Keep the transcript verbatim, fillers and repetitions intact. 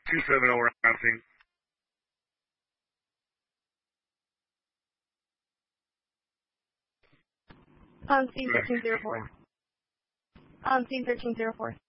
two seven zero rounding. On scene thirteen zero four. On scene thirteen zero four.